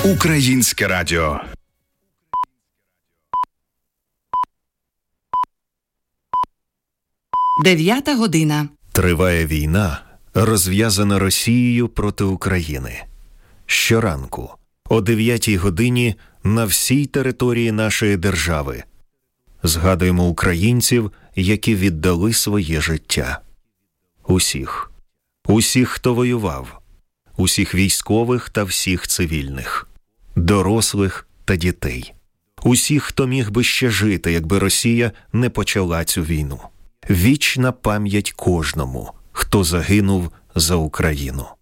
Українське радіо. Дев'ята година. Триває війна, розв'язана Росією проти України. Щоранку, о 9 годині, на всій території нашої держави згадуємо українців, які віддали своє життя. Усіх. Усіх, хто воював. Усіх військових та всіх цивільних. Дорослих та дітей. Усіх, хто міг би ще жити, якби Росія не почала цю війну. Вічна пам'ять кожному, хто загинув за Україну.